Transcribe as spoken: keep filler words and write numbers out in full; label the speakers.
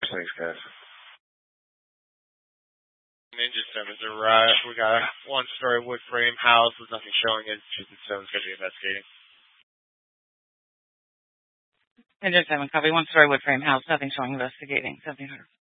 Speaker 1: Thanks, guys.
Speaker 2: Ninja Seven's arrived. We got a one-story wood frame house with nothing showing it. Ninja Seven's going to be investigating.
Speaker 3: Ninja Seven, copy. One-story wood frame house, nothing showing, investigating. seventeen hundred.